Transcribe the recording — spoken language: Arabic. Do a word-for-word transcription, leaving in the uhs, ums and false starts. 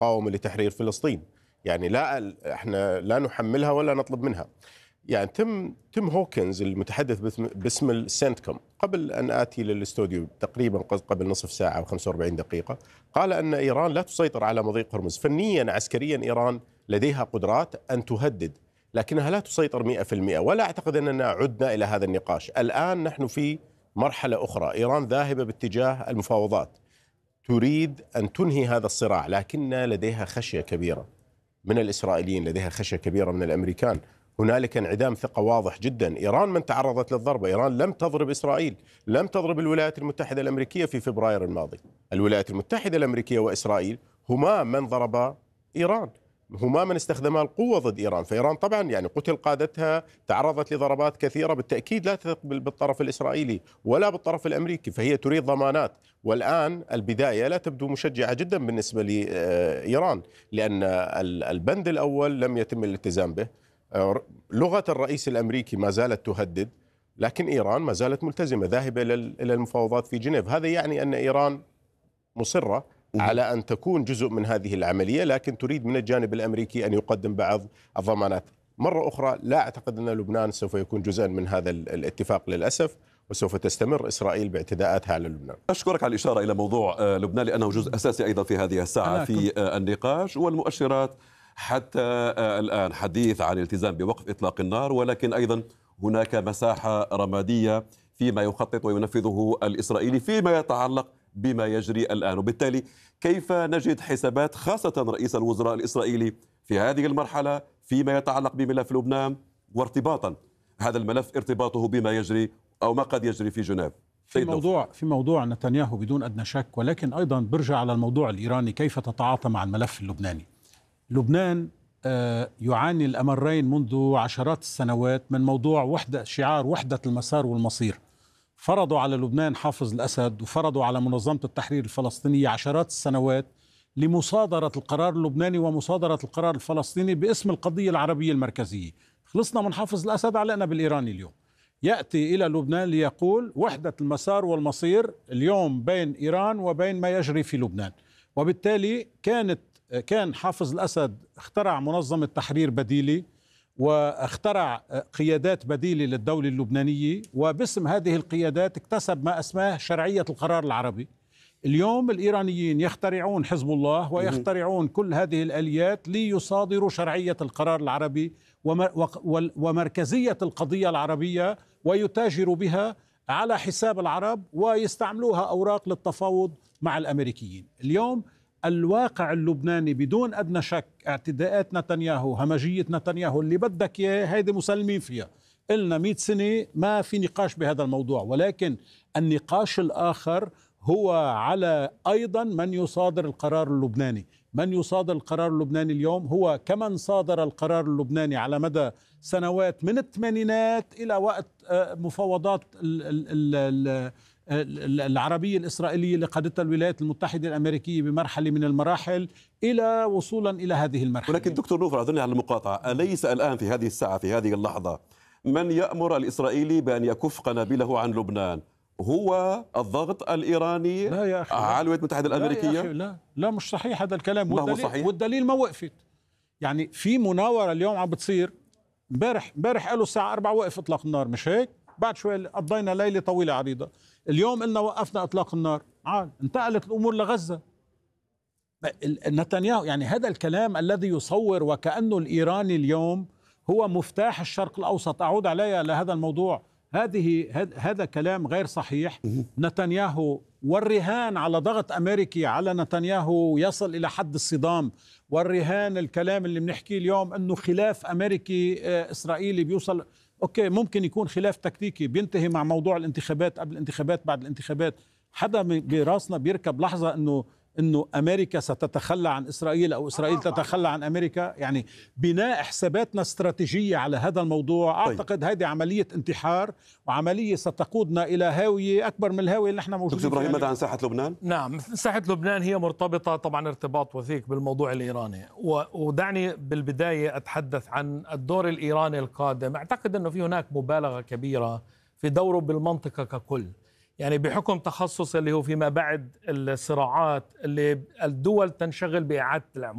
المقاومة لتحرير فلسطين. يعني لا احنا لا نحملها ولا نطلب منها. يعني تم تيم هوكنز المتحدث باسم السنتكوم قبل أن آتي للاستوديو تقريبا قبل نصف ساعة وخمسة وأربعين دقيقة قال أن إيران لا تسيطر على مضيق هرمز. فنيا عسكريا إيران لديها قدرات أن تهدد، لكنها لا تسيطر مئة بالمئة. ولا أعتقد أننا عدنا إلى هذا النقاش. الآن نحن في مرحلة أخرى. إيران ذاهبة باتجاه المفاوضات، تريد أن تنهي هذا الصراع، لكن لديها خشية كبيرة من الإسرائيليين، لديها خشية كبيرة من الأمريكان. هنالك انعدام ثقة واضح جدا. إيران من تعرضت للضربة، إيران لم تضرب إسرائيل، لم تضرب الولايات المتحدة الأمريكية في فبراير الماضي. الولايات المتحدة الأمريكية وإسرائيل هما من ضربا إيران، هما من استخدما القوة ضد إيران. فإيران طبعا يعني قتل قادتها، تعرضت لضربات كثيرة، بالتأكيد لا تقبل بالطرف الإسرائيلي ولا بالطرف الأمريكي، فهي تريد ضمانات. والآن البداية لا تبدو مشجعة جدا بالنسبة لإيران، لأن البند الأول لم يتم الالتزام به. لغة الرئيس الأمريكي ما زالت تهدد، لكن إيران ما زالت ملتزمة ذاهبة إلى المفاوضات في جنيف. هذا يعني أن إيران مصرة على أن تكون جزء من هذه العملية، لكن تريد من الجانب الأمريكي أن يقدم بعض الضمانات. مرة أخرى لا أعتقد أن لبنان سوف يكون جزءا من هذا الاتفاق للأسف، وسوف تستمر إسرائيل باعتداءاتها على لبنان. أشكرك على الإشارة إلى موضوع لبنان لأنه جزء أساسي أيضا في هذه الساعة في النقاش والمؤشرات. حتى الآن حديث عن الالتزام بوقف إطلاق النار، ولكن أيضا هناك مساحة رمادية فيما يخطط وينفذه الإسرائيلي فيما يتعلق بما يجري الآن. وبالتالي كيف نجد حسابات خاصة رئيس الوزراء الإسرائيلي في هذه المرحلة فيما يتعلق بملف لبنان، وارتباطا هذا الملف ارتباطه بما يجري أو ما قد يجري في جنيف؟ في موضوع في موضوع نتنياهو بدون أدنى شك، ولكن أيضا برجع على الموضوع الإيراني كيف تتعاطى مع الملف اللبناني. لبنان يعاني الأمرين منذ عشرات السنوات من موضوع وحدة، شعار وحدة المسار والمصير. فرضوا على لبنان حافظ الأسد وفرضوا على منظمة التحرير الفلسطينية عشرات السنوات لمصادرة القرار اللبناني ومصادرة القرار الفلسطيني باسم القضية العربية المركزية. خلصنا من حافظ الأسد، علقنا بالإيراني. اليوم يأتي إلى لبنان ليقول وحدة المسار والمصير اليوم بين إيران وبين ما يجري في لبنان. وبالتالي كانت كان حافظ الأسد اخترع منظمة تحرير بديلة واخترع قيادات بديلة للدولة اللبنانية، وباسم هذه القيادات اكتسب ما اسماه شرعية القرار العربي. اليوم الإيرانيين يخترعون حزب الله ويخترعون كل هذه الآليات ليصادروا شرعية القرار العربي ومركزية القضية العربية، ويتاجروا بها على حساب العرب ويستعملوها أوراق للتفاوض مع الأمريكيين. اليوم الواقع اللبناني بدون أدنى شك اعتداءات نتنياهو، همجية نتنياهو اللي بدك إياه هيدي مسلمين فيها. قلنا مئة سنة ما في نقاش بهذا الموضوع، ولكن النقاش الآخر هو على أيضا من يصادر القرار اللبناني. من يصادر القرار اللبناني اليوم هو كمن صادر القرار اللبناني على مدى سنوات من الثمانينات إلى وقت مفاوضات العربية الإسرائيلية اللي قادتها الولايات المتحدة الأمريكية بمرحلة من المراحل إلى وصولا إلى هذه المرحلة. ولكن دكتور نوفل، أعذرني على المقاطعة، أليس الآن في هذه الساعة في هذه اللحظة من يأمر الإسرائيلي بأن يكف قنابله عن لبنان هو الضغط الإيراني لا يا أخي على الولايات المتحدة الأمريكية؟ لا يا أخي لا, لا مش صحيح هذا الكلام. ما والدليل, هو صحيح؟ والدليل ما وقفت. يعني في مناورة اليوم عم بتصير. امبارح امبارح قالوا الساعة أربعة وقف إطلاق النار، مش هيك؟ بعد شوي قضينا ليلة طويلة عريضة. اليوم قلنا وقفنا إطلاق النار، عال انتقلت الأمور لغزة. نتنياهو يعني هذا الكلام الذي يصور وكأنه الإيراني اليوم هو مفتاح الشرق الأوسط. أعود عليها لهذا الموضوع. هذه هذا كلام غير صحيح. نتنياهو والرهان على ضغط أمريكي على نتنياهو يصل إلى حد الصدام، والرهان الكلام اللي بنحكيه اليوم أنه خلاف أمريكي إسرائيلي بيوصل. أوكي ممكن يكون خلاف تكتيكي بينتهي مع موضوع الانتخابات، قبل الانتخابات بعد الانتخابات. حدا براسنا بيركب لحظة أنه أنه أمريكا ستتخلى عن إسرائيل أو إسرائيل تتخلى عن أمريكا؟ يعني بناء حساباتنا استراتيجية على هذا الموضوع أعتقد هذه عملية انتحار وعملية ستقودنا إلى هاوية أكبر من الهاوية اللي احنا موجودين فيها. دكتور إبراهيم، ماذا عن ساحة لبنان؟ نعم، ساحة لبنان هي مرتبطة طبعا ارتباط وثيق بالموضوع الإيراني، ودعني بالبداية أتحدث عن الدور الإيراني القادم. أعتقد أنه في هناك مبالغة كبيرة في دوره بالمنطقة ككل، يعني بحكم تخصص اللي هو فيما بعد الصراعات اللي الدول تنشغل بإعادة الإعمار.